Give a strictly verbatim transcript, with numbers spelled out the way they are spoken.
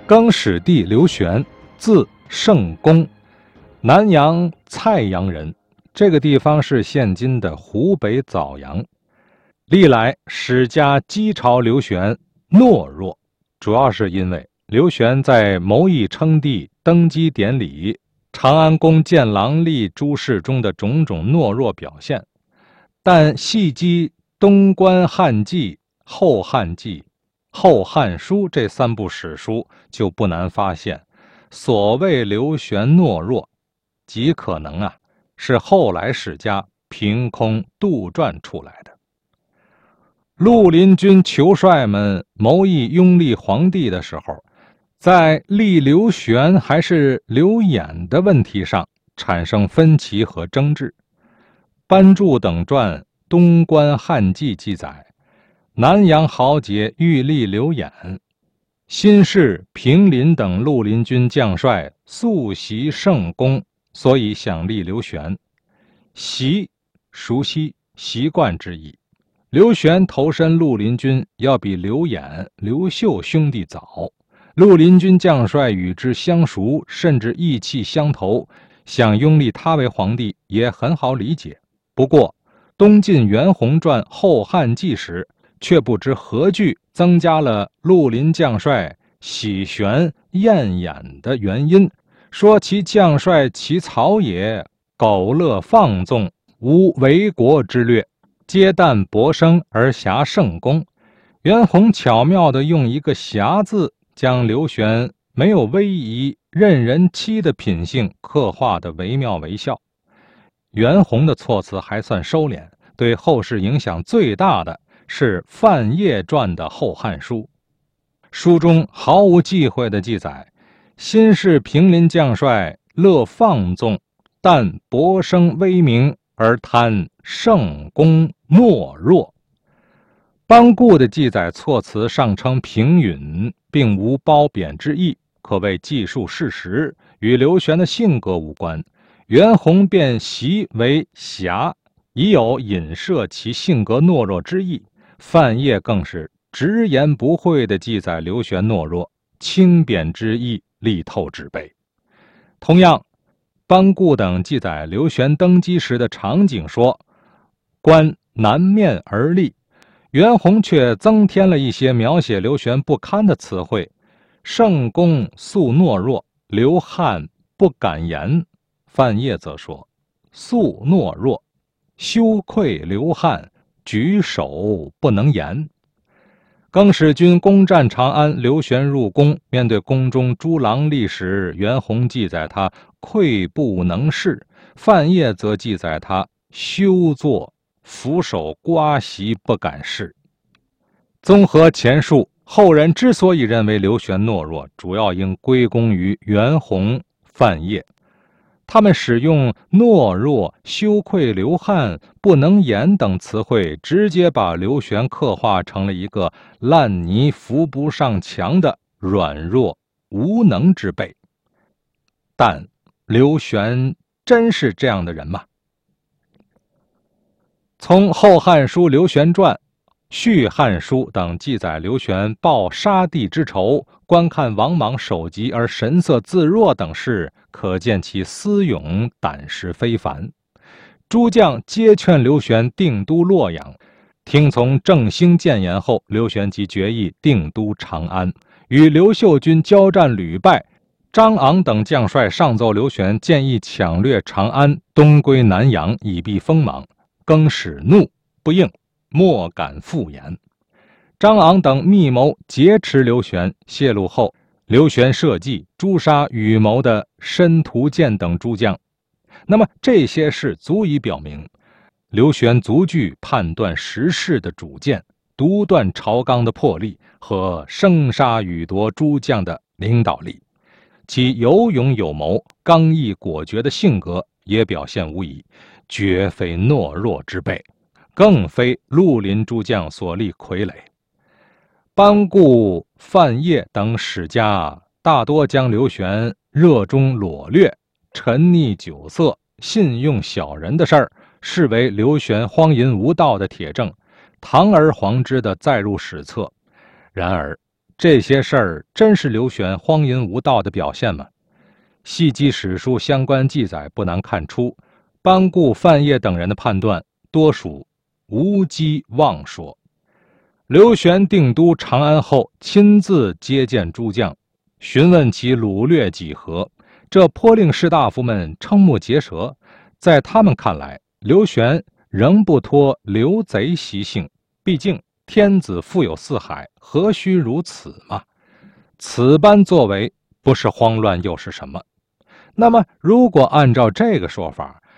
更始帝刘玄，字圣公，南阳蔡阳人，这个地方是现今的湖北枣阳。历来史家讥嘲刘玄懦弱，主要是因为刘玄在谋议称帝、登基典礼、长安宫见郎吏诸事中的种种懦弱表现，但细记东关汉纪、后汉纪、后汉书这三部史书，就不难发现，所谓刘玄懦弱，极可能啊是后来史家凭空杜撰出来的。绿林军酋帅们谋议拥立皇帝的时候，在立刘玄还是刘演的问题上产生分歧和争执。班注等传《东关汉纪》记载，南阳豪杰欲立刘演，新市、平林等绿林军将帅素习圣功，所以想立刘玄。习，熟悉、习惯之意。刘玄投身绿林军要比刘演、刘秀兄弟早，绿林军将帅与之相熟，甚至意气相投，想拥立他为皇帝也很好理解。不过东晋袁宏传《后汉纪》时，却不知何句增加了绿林将帅喜玄、厌演的原因，说其将帅其曹也，苟乐放纵，无为国之略，皆但博生而遐圣功。袁宏巧妙地用一个遐字，将刘玄没有威仪、任人欺的品性刻画得惟妙惟肖。袁宏的措辞还算收敛，对后世影响最大的是范晔传的《后汉书》。书中毫无忌讳地记载，新市平林将帅乐放纵，但博生威名而贪圣功懦弱。班固的记载措辞上称平允，并无褒贬之意，可谓记述事实，与刘玄的性格无关。袁宏便习为侠，已有影射其性格懦弱之意。范晔更是直言不讳地记载刘玄懦弱，轻贬之意力透纸背。同样，班固等记载刘玄登基时的场景说，观南面而立，袁宏却增添了一些描写刘玄不堪的词汇，圣公素懦弱，刘汉不敢言。范晔则说，素懦弱，羞愧刘汉，举手不能言。更始军攻占长安，刘玄入宫，面对宫中诸郎吏时，袁宏记载他愧不能事，范晔则记载他羞作，俯首刮席不敢视。综合前述，后人之所以认为刘玄懦弱，主要应归功于袁宏、范晔。他们使用懦弱、羞愧刘汉、不能言等词汇，直接把刘玄刻画成了一个烂泥扶不上墙的软弱无能之辈。但刘玄真是这样的人吗？从《后汉书·刘玄传》《续汉书》等记载刘玄报杀弟之仇、观看王莽首级而神色自若等事，可见其思勇胆识非凡。诸将皆劝刘玄定都洛阳，听从郑兴谏言后，刘玄即决意定都长安。与刘秀军交战屡败，张昂等将帅上奏刘玄，建议抢掠长安，东归南阳，以避锋芒。更始怒不应，莫敢复言。张昂等密谋劫持刘玄，泄露后，刘玄设计诛杀预谋的申屠建等诸将。那么这些事足以表明，刘玄足具判断时事的主见，独断朝纲的魄力和生杀予夺诸将的领导力。其有勇有谋、刚毅果决的性格也表现无疑，绝非懦弱之辈，更非绿林诸将所立傀儡。班固、范晔等史家大多将刘玄热衷裸掠、沉溺酒色、信用小人的事儿视为刘玄荒淫无道的铁证，堂而皇之地载入史册。然而这些事儿真是刘玄荒淫无道的表现吗？细记史书相关记载，不难看出，班固、范晔等人的判断多属无稽妄说。刘玄定都长安后，亲自接见诸将，询问其掳掠几何，这颇令士大夫们瞠目结舌。在他们看来，刘玄仍不脱刘贼习性，毕竟天子富有四海，何须如此嘛？此般作为，不是慌乱又是什么？那么，如果按照这个说法，